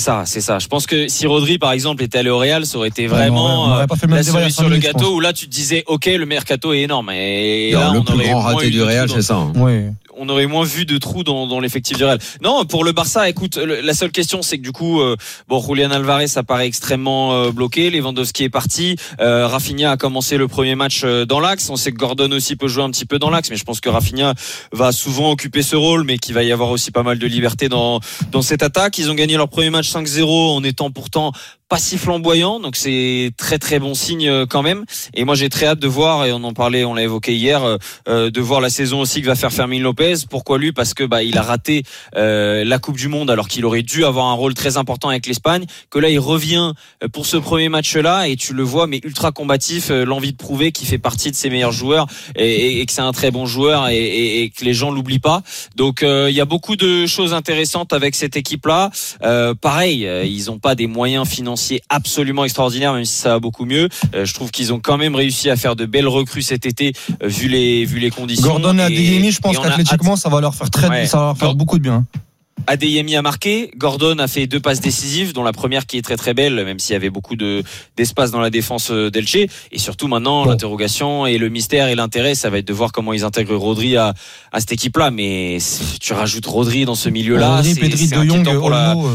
ça. Je pense que si Rodri, par exemple, était allé au Real, ça aurait été vraiment la cerise sur le gâteau, où là, tu te disais, ok, le mercato est énorme. Et là, le plus grand raté du Real, c'est ça. Oui. On aurait moins vu de trous dans l'effectif du Real. Non, pour le Barça, écoute, la seule question, c'est que du coup, Julián Álvarez, ça paraît extrêmement bloqué. Lewandowski est parti. Rafinha a commencé le premier match dans l'axe. On sait que Gordon aussi peut jouer un petit peu dans l'axe, mais je pense que Rafinha va souvent occuper ce rôle, mais qu'il va y avoir aussi pas mal de liberté dans cette attaque. Ils ont gagné leur premier match 5-0 en étant pourtant pas si flamboyant, donc c'est très très bon signe quand même. Et moi j'ai très hâte de voir, et on en parlait, on l'a évoqué hier, de voir la saison aussi que va faire Fermín Lopez. Pourquoi lui? Parce que il a raté la Coupe du Monde alors qu'il aurait dû avoir un rôle très important avec l'Espagne. Que là il revient pour ce premier match-là et tu le vois, mais ultra combatif, l'envie de prouver qu'il fait partie de ses meilleurs joueurs et que c'est un très bon joueur et que les gens l'oublient pas. Donc il y a beaucoup de choses intéressantes avec cette équipe-là. Pareil, ils ont pas des moyens financiers absolument extraordinaire, même si ça va beaucoup mieux. Je trouve qu'ils ont quand même réussi à faire de belles recrues cet été, vu les conditions. Gordon et Adeyemi, je pense qu'athlétiquement ça va leur faire beaucoup de bien. Adeyemi a marqué, Gordon a fait 2 passes décisives, dont la première qui est très très belle, même s'il y avait beaucoup d'espace dans la défense d'Elche. Et surtout maintenant, l'interrogation et le mystère et l'intérêt, ça va être de voir comment ils intègrent Rodri à cette équipe-là. Mais tu rajoutes Rodri dans ce milieu-là, Rodri, Pedri, De Jong, pour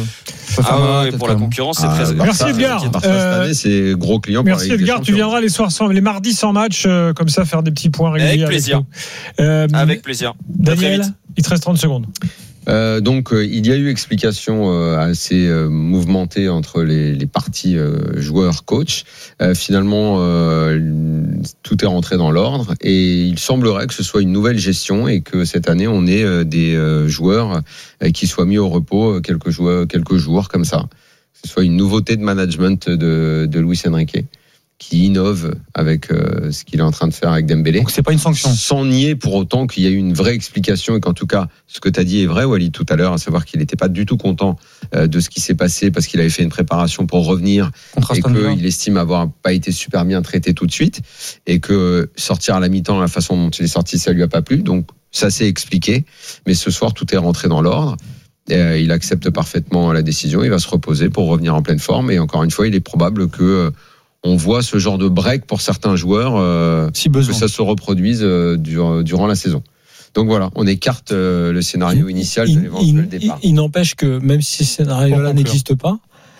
la concurrence, c'est très. Merci Edgar. Cette année, c'est gros client. Merci Edgar. Tu viendras les mardis sans match, comme ça, faire des petits points réguliers. Avec plaisir. Avec plaisir. Daniel, il te reste 30 secondes. Donc il y a eu explication assez mouvementée entre les parties joueurs coach. Finalement tout est rentré dans l'ordre et il semblerait que ce soit une nouvelle gestion et que cette année on ait des joueurs qui soient mis au repos quelques jours comme ça. Que ce soit une nouveauté de management de Luis Enrique, qui innove avec ce qu'il est en train de faire avec Dembélé. Donc c'est pas une sanction. Sans nier pour autant qu'il y a eu une vraie explication et qu'en tout cas, ce que tu as dit est vrai, Walid, tout à l'heure, à savoir qu'il n'était pas du tout content de ce qui s'est passé parce qu'il avait fait une préparation pour revenir et qu'il estime avoir pas été super bien traité tout de suite et que sortir à la mi-temps, la façon dont il est sorti, ça lui a pas plu. Donc ça s'est expliqué, mais ce soir, tout est rentré dans l'ordre. Il accepte parfaitement la décision, il va se reposer pour revenir en pleine forme et encore une fois, il est probable que on voit ce genre de break pour certains joueurs, si besoin, que ça se reproduise durant la saison. Donc voilà, on écarte le scénario initial de l'éventuel départ. Il n'empêche que même si ce scénario-là n'existe pas,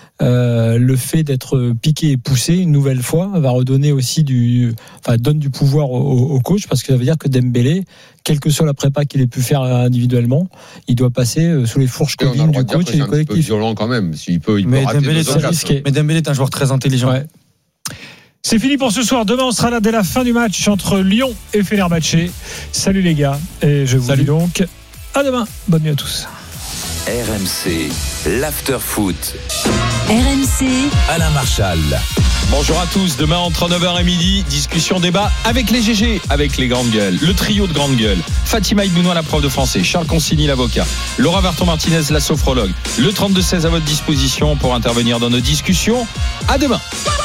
le fait d'être piqué et poussé une nouvelle fois va redonner aussi donne du pouvoir au coach, parce que ça veut dire que Dembélé, quelle que soit la prépa qu'il ait pu faire individuellement, il doit passer sous les fourches codines du coach et du collectif. C'est un peu violent quand même. Il peut rater Dembélé, c'est risqué. Mais Dembélé est un joueur très intelligent. Ouais. C'est fini pour ce soir. Demain, on sera là dès la fin du match entre Lyon et Fenerbahçe. Salut les gars. Et je vous dis donc à demain. Bonne nuit à tous. RMC, l'after-foot. RMC, Alain Marchal. Bonjour à tous, demain entre 9h et midi, discussion débat avec les GG, avec les grandes gueules, le trio de grandes gueules, Fatima Ibounois, la prof de français, Charles Consigny, l'avocat, Laura Verton-Martinez, la sophrologue, le 32-16 à votre disposition pour intervenir dans nos discussions. À demain.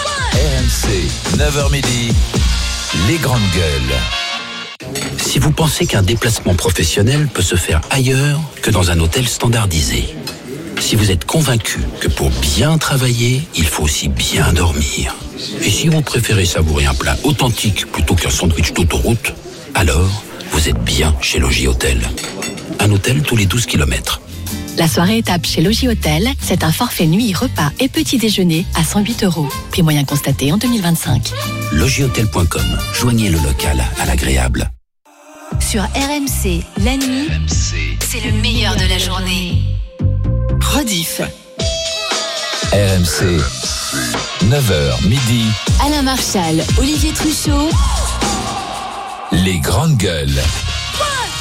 RMC, 9h midi, les grandes gueules. Si vous pensez qu'un déplacement professionnel peut se faire ailleurs que dans un hôtel standardisé, si vous êtes convaincu que pour bien travailler, il faut aussi bien dormir, et si vous préférez savourer un plat authentique plutôt qu'un sandwich d'autoroute, alors vous êtes bien chez Logis Hôtel. Un hôtel tous les 12 km. La soirée étape chez Logis Hôtel, c'est un forfait nuit, repas et petit déjeuner à 108 €. Prix moyen constaté en 2025. Logishôtel.com. Joignez le local à l'agréable. Sur RMC, la nuit, c'est le meilleur de la journée. Rediff. RMC, 9h midi. Alain Marchal, Olivier Truchot. Les grandes gueules.